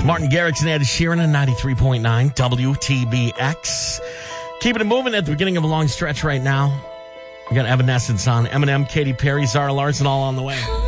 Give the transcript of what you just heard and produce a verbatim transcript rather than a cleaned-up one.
Martin Garrix and Ed Sheeran on ninety-three point nine W T B X. Keeping it moving at the beginning of a long stretch right now. We got Evanescence on, Eminem, Katy Perry, Zara Larson all on the way.